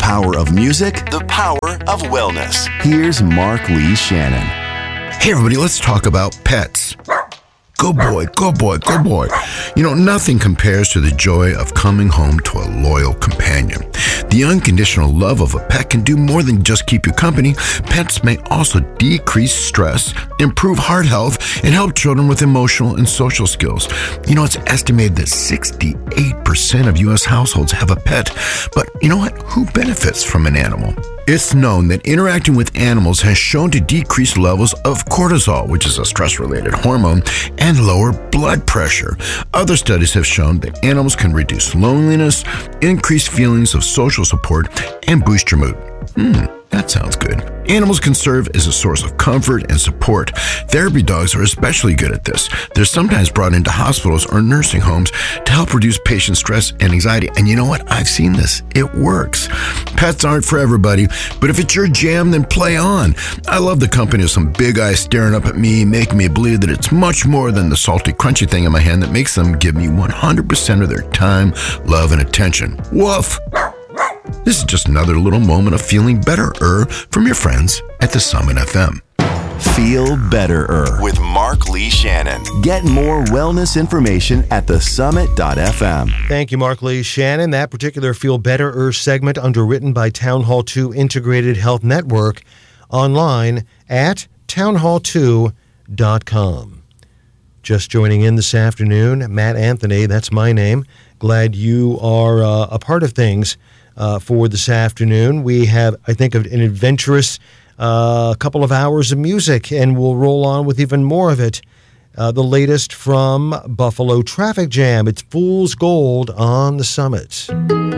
power of music, the power of wellness. Here's Mark Lee Shannon. Hey everybody, let's talk about pets. Good boy, good boy, good boy. You know, nothing compares to the joy of coming home to a loyal companion. The unconditional love of a pet can do more than just keep you company. Pets may also decrease stress, improve heart health, and help children with emotional and social skills. You know, it's estimated that 68% of U.S. households have a pet. But you know what? Who benefits from an animal? It's known that interacting with animals has shown to decrease levels of cortisol, which is a stress-related hormone, and lower blood pressure. Other studies have shown that animals can reduce loneliness, increase feelings of social support, and boost your mood. That sounds good. Animals can serve as a source of comfort and support. Therapy dogs are especially good at this. They're sometimes brought into hospitals or nursing homes to help reduce patient stress and anxiety. And you know what? I've seen this. It works. Pets aren't for everybody, but if it's your jam, then play on. I love the company of some big eyes staring up at me, making me believe that it's much more than the salty, crunchy thing in my hand that makes them give me 100% of their time, love, and attention. Woof! This is just another little moment of feeling better-er from your friends at the Summit FM. Feel better-er with Mark Lee Shannon. Get more wellness information at thesummit.fm. Thank you, Mark Lee Shannon. That particular Feel Better-er segment underwritten by Town Hall 2 Integrated Health Network online at townhall2.com. Just joining in this afternoon, Matt Anthony, that's my name. Glad you are a part of things for this afternoon. We have, I think, an adventurous couple of hours of music, and we'll roll on with even more of it. The latest from Buffalo Traffic Jam. It's Fool's Gold on the Summit.